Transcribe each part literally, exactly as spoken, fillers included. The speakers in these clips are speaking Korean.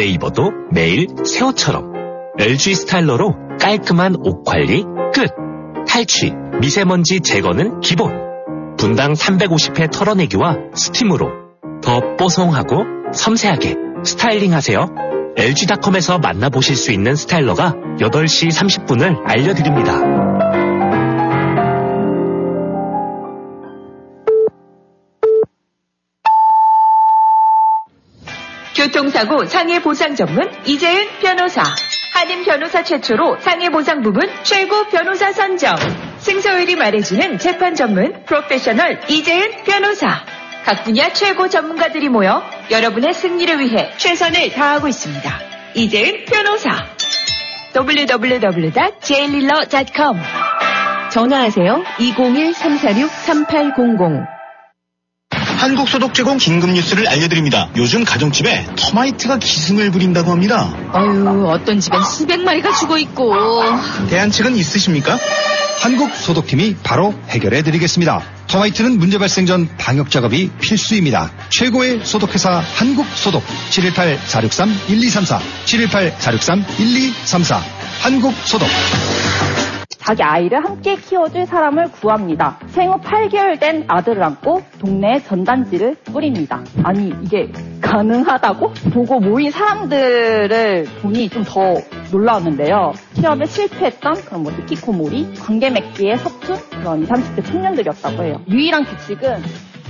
입어도 매일 새 옷처럼. 엘지 스타일러로 깔끔한 옷 관리 끝. 탈취, 미세먼지 제거는 기본. 분당 삼백오십 회 털어내기와 스팀으로 더 뽀송하고 섬세하게 스타일링하세요. 엘지닷컴에서 만나보실 수 있는 스타일러가 여덟 시 삼십 분을 알려드립니다. 교통사고 상해보상 전문 이재은 변호사. 한인 변호사 최초로 상해보상 부분 최고 변호사 선정. 승소율이 말해주는 재판 전문 프로페셔널 이재은 변호사. 각 분야 최고 전문가들이 모여 여러분의 승리를 위해 최선을 다하고 있습니다. 이재은 변호사. 더블유 더블유 더블유 닷 제일릴러 닷 컴. 전화하세요. 이공일 삼사육 삼팔공공. 한국소독 제공 긴급 뉴스를 알려드립니다. 요즘 가정집에 터마이트가 기승을 부린다고 합니다. 아유, 어떤 집엔 수백 마리가 죽어있고. 대안책은 있으십니까? 한국소독팀이 바로 해결해드리겠습니다. 터마이트는 문제 발생 전 방역 작업이 필수입니다. 최고의 소독회사 한국소독. 칠일팔 사육삼 일이삼사 칠일팔 사육삼 일이삼사 한국소독. 자기 아이를 함께 키워줄 사람을 구합니다. 생후 팔 개월 된 아들을 안고 동네에 전단지를 뿌립니다. 아니, 이게 가능하다고? 보고 모인 사람들을 보니 좀 더 놀라웠는데요. 취업에 실패했던 그런 뭐 히키코모리, 관계 맺기에 서툰 그런 이십, 삼십 대 청년들이었다고 해요. 유일한 규칙은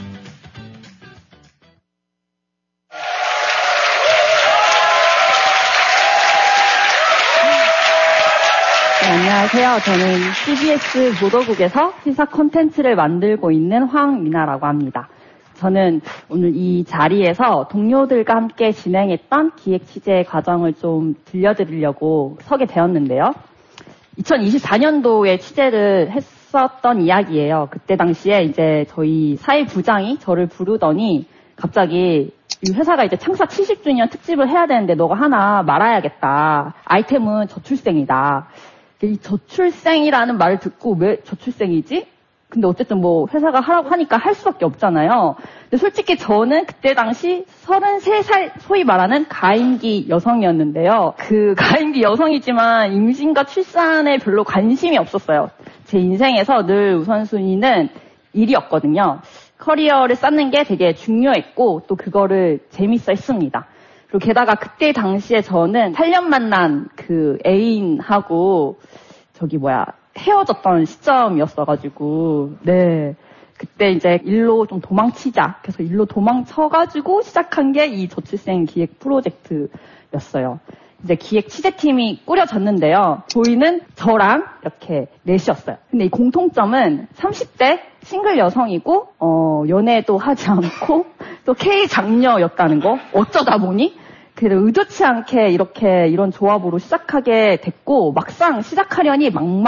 네, 안녕하세요. 저는 씨비에스 보도국에서 시사 콘텐츠를 만들고 있는 황미나라고 합니다. 저는 오늘 이 자리에서 동료들과 함께 진행했던 기획 취재 과정을 좀 들려드리려고 서게 되었는데요. 이천이십사 년도에 취재를 했었던 이야기예요. 그때 당시에 이제 저희 사회부장이 저를 부르더니 갑자기 이 회사가 이제 창사 칠십 주년 특집을 해야 되는데 너가 하나 말아야겠다. 아이템은 저출생이다. 이 저출생이라는 말을 듣고 왜 저출생이지? 근데 어쨌든 뭐 회사가 하라고 하니까 할 수밖에 없잖아요. 근데 솔직히 저는 그때 당시 서른세 살 소위 말하는 가임기 여성이었는데요. 그 가임기 여성이지만 임신과 출산에 별로 관심이 없었어요. 제 인생에서 늘 우선순위는 일이었거든요. 커리어를 쌓는 게 되게 중요했고 또 그거를 재밌어 했습니다. 그리고 게다가 그때 당시에 저는 팔 년 만난 그 애인하고 저기 뭐야 헤어졌던 시점이었어가지고 네 그때 이제 일로 좀 도망치자 그래서 일로 도망쳐가지고 시작한 게 이 저출생 기획 프로젝트였어요. 이제 기획 취재팀이 꾸려졌는데요. 저희는 저랑 이렇게 넷이었어요. 근데 이 공통점은 삼십 대 싱글 여성이고 어 연애도 하지 않고 또 K 장녀였다는 거. 어쩌다 보니 그래도 의도치 않게 이렇게 이런 조합으로 시작하게 됐고 막상 시작하려니 막막